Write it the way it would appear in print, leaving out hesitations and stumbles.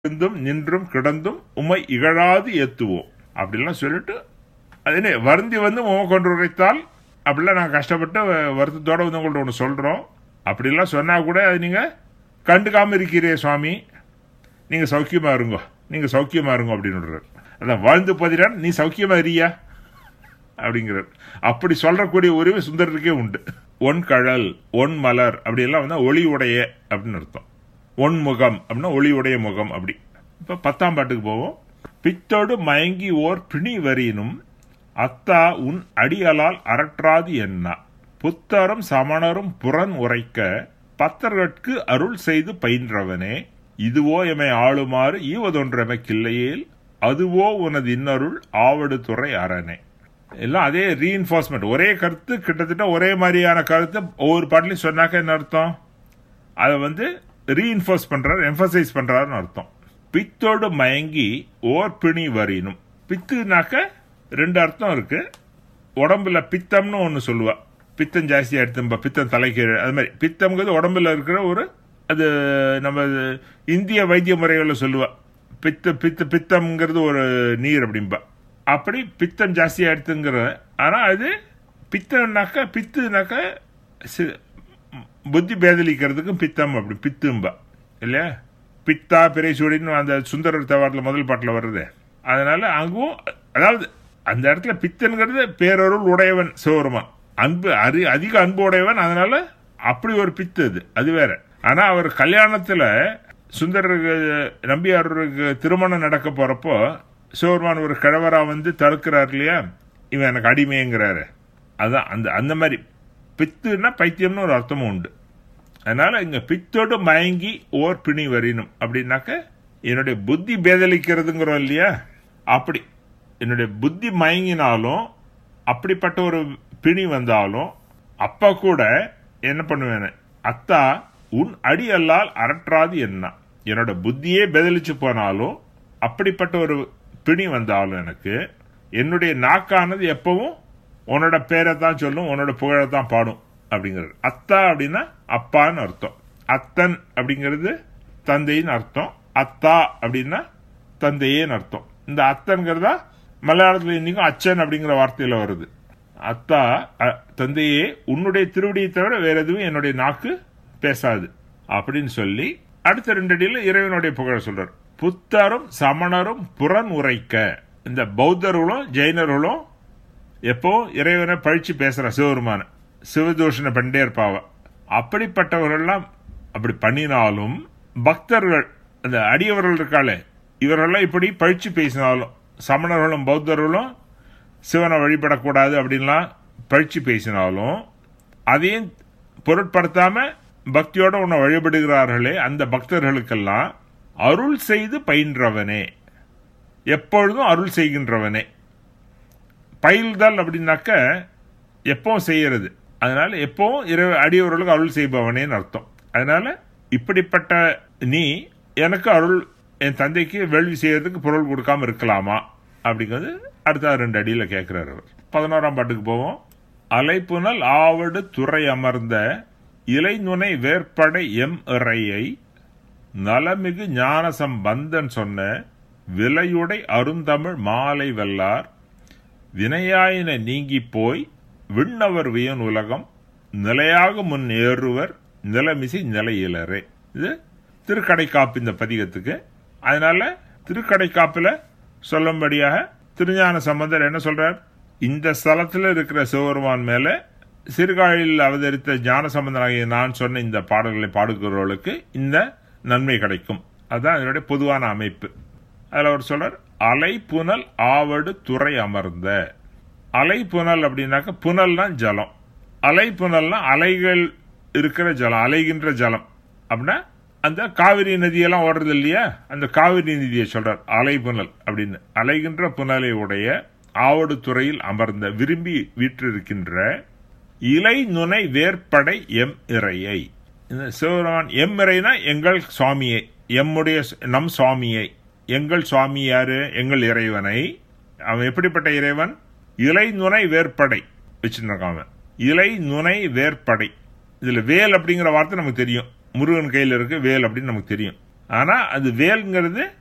இருந்தும் நின்றும் கிடந்தும் உமை இகழாது ஏத்துவோம் அப்படிலாம் சொல்லிட்டு அதனே வருந்தி வந்து உமை கொண்டு உரைத்தால் அப்படிலாம் நாங்கள் கஷ்டப்பட்டு வருத்தத்தோட வந்து உங்கள்ட்ட ஒன்று சொல்கிறோம். அப்படிலாம் சொன்னால் கூட அது நீங்கள் கண்டுக்காமல் இருக்கிறீ சுவாமி, நீங்கள் சௌக்கியமாக இருங்கோ, நீங்கள் சௌக்கியமாக இருங்கோ அப்படின்னு. அதான் வாழ்ந்து பதிரான் நீ சௌக்கியமாக இருக்கியா அப்படிங்கிறார். அப்படி சொல்றக்கூடிய உரிமை சுந்தரருக்கே உண்டு. ஒன் கழல் ஒன் மலர் அப்படியெல்லாம் வந்து ஒளி உடைய அப்படின்னு அர்த்தம். ஒன் முகம் அப்படின்னா ஒளி உடைய முகம் அப்படி. இப்ப 10ஆம் பாட்டுக்கு போவோம். பித்தோடு மயங்கி ஓர் பிணி வரினும் அத்தா உன் அடியலால் அரற்றாது என்ன புத்தரும் சமணரும் புறன் உரைக்க பத்தர்கட்கு அருள் செய்து பயின்றவனே இதுவோ எமை ஆளுமாறு ஈவதொன்றமைக்கில்லையேல் அதுவோ உனது இன்னருள் ஆவடு துறை அரணே. எல்லாம் அதே ரீஇன்ஃபோர்ஸ்மெண்ட், ஒரே கருத்து, கிட்டத்தட்ட ஒரே மாதிரியான கருத்து ஒவ்வொரு பாட்டிலையும் சொன்னாக்க என்ன அர்த்தம், அதை வந்து ரீஇன்ஃபோர்ஸ் பண்றாரு, எம்பசைஸ் பண்றாருன்னு அர்த்தம். பித்தோடு மயங்கி ஓர் பிணி வரினும், பித்துனாக்க 2 அர்த்தம் இருக்கு. உடம்புல பித்தம்னு ஒன்று சொல்லுவா, பித்தம் ஜாஸ்தியா எடுத்தும்பா, பித்தம் தலைக்கீழே, அது மாதிரி பித்தம்ங்கிறது உடம்புல இருக்கிற ஒரு, அது நம்ம இந்திய வைத்திய முறைகளில் சொல்லுவா, பித்தம்ங்கிறது ஒரு நீர் அப்படின்பா. அப்படி பித்தம் ஜாஸ்தியா எடுத்துங்கிற. ஆனா அது பித்துனாக்க புத்தி பேதலிக்கிறதுக்கும் பித்தம் அப்படி பித்தும்பா இல்லையா. பித்தா பிறைசூடின்னு அந்த சுந்தரர் தேவாரத்தில் முதல் பாட்டில் வருது. அதனால அங்கும் அதாவது அந்த இடத்துல பித்தன்கிறது பேரருள் உடையவன் சிவபெருமான், அன்பு அதிக அன்பு உடையவன். அதனால அப்படி ஒரு பித்து அது வேற. ஆனா அவர் கல்யாணத்துல சுந்தரருக்கு நம்பியாருக்கு திருமணம் நடக்க போறப்போ சிவபெருமான் ஒரு கிழவரா வந்து தடுக்கிறார் இல்லையா, இவன் எனக்கு அடிமைங்கிறாரு. அதான் அந்த மாதிரி பித்துன்னா பைத்தியம்னு ஒரு அர்த்தமும் உண்டு. அதனால இங்க பித்தோடு மயங்கி ஓர் பிணி வரினும் அப்படின்னாக்க என்னுடைய புத்தி பேதலிக்கிறதுங்கிறோம் இல்லையா, அப்படி என்னுடைய புத்தி மயங்கினாலும் அப்படிப்பட்ட ஒரு பிணி வந்தாலும் அப்ப கூட என்ன பண்ணுவேன், அத்தா உன் அடி அல்லால் அரற்றாது என்ன, என்னோட புத்தியே பேதலிச்சு போனாலும் அப்படிப்பட்ட ஒரு பிணி வந்தாலும் எனக்கு என்னுடைய நாக்கானது எப்பவும் உன்னோட பேரை தான் சொல்லும், உன்னோட புகழை தான் பாடும் அப்படிங்கிறது. அத்தா அப்படின்னா அப்பான்னு அர்த்தம், அத்தன் அப்படிங்கிறது தந்தைன்னு அர்த்தம், அத்தா அப்படின்னா தந்தையேன்னு அர்த்தம். இந்த அத்தன்கிறதா மலையாளத்தில் இன்னைக்கும் அச்சன் அப்படிங்கிற வார்த்தையில வருது. அத்தா தந்தையே உன்னுடைய திருவடியை தவிர வேற எதுவும் என்னுடைய நாக்கு பேசாது அப்படின்னு சொல்லி அடுத்த 2 அடியில் இறைவனுடைய புகழ சொல்றார். புத்தரும் சமணரும் புறன் உரைக்க, இந்த பௌத்தர்களும் ஜெயினர்களும் எப்போ இறைவனை பழிச்சு பேசுற சிவபெருமான சிவதூஷணை பண்ணிட்டே இருப்பாவ. அப்படிப்பட்டவர்கள்லாம் அப்படி பண்ணினாலும் பக்தர்கள் அந்த அடியவர்கள் இருக்காளே இவர்கள்லாம் இப்படி பழிச்சு பேசினாலும், சமணர்களும் பௌத்தர்களும் சிவனை வழிபடக்கூடாது அப்படின்லாம் பழிச்சு பேசினாலும் அதையும் பொருட்படுத்தாம பக்தியோட உன்னை வழிபடுகிறார்களே அந்த பக்தர்களுக்கெல்லாம் அருள் செய்து பயின்றவனே, எப்பொழுதும் அருள் செய்கின்றவனே. பயில்தல் அப்படின்னாக்க எப்பவும் செய்யறது, அதனால எப்பவும் அடியவர்களுக்கு அருள் செய்பவனேன்னு அர்த்தம். அதனால இப்படிப்பட்ட நீ எனக்கு அருள், என் தந்தைக்கு வேள்வி செய்யறதுக்கு பொருள் கொடுக்காம இருக்கலாமா அப்படிங்கிறது அடுத்த 2 அடியில கேட்கிறார் அவர். 11ஆம் பாட்டுக்கு போவோம். அலைப்புனல் ஆவடு துறை அமர்ந்த இலைநுனை வேற்படை எம் இறையை நலமிகு ஞான சம்பந்தன் சொன்ன விலையுடை அருந்தமிழ் மாலை வெல்லார் வினையாயின நீங்கி போய் விண்ணவர் வியன் உலகம் நிலையாக முன் ஏறுவர் நிலமிசை நிலையிலரே. இது திருக்கடைக்காப்பு இந்த பதிகத்துக்கு. அதனால திருக்கடைக்காப்புல சொல்லும்படியாக திருஞான சம்பந்தர் என்ன சொல்றார், இந்த ஸ்தலத்தில் இருக்கிற சிவபெருமான் மேல சிறுகாழில் அவதரித்த ஞான சம்பந்தனாகிய நான் சொன்ன இந்த பாடல்களை பாடுகிறவர்களுக்கு இந்த நன்மை கிடைக்கும். அதுதான் இதனுடைய பொதுவான அமைப்பு. அதில் அவர் சொல்றார், அலை புனல் ஆவடு துறை அமர்ந்த. அலை புனல் அப்படின்னாக்க புனல்னா ஜலம், அலை புனல்னா அலைகள் இருக்கிற ஜலம், அலைகின்ற ஜலம். அப்படின்னா அந்த காவிரி நதியெல்லாம் ஓடுறது இல்லையா, அந்த காவிரி நதியை சொல்றார் அலை புனல் அப்படின்னு. அலைகின்ற புனலை உடைய ஆவடு துறையில் அமர்ந்த விரும்பி வீற்றிருக்கின்ற இலை நுனை வேற்படை எம் இறையை. இந்த சிவபெருமான் எம் இறைனா எங்கள் சுவாமியை, எம்முடைய நம் சுவாமியை. எங்கள் சுவாமி யாரு, எங்கள் இறைவனை. அவன் எப்படிப்பட்ட இறைவன், இலை நுனை வேற்படை வச்சிருக்கான். இலை நுனை வேற்படை, இதுல வேல் அப்படிங்கிற வார்த்தை நமக்கு தெரியும், முருகன் கையில் இருக்கு வேல் அப்படின்னு நமக்கு தெரியும். ஆனா அது வேல்ங்கிறது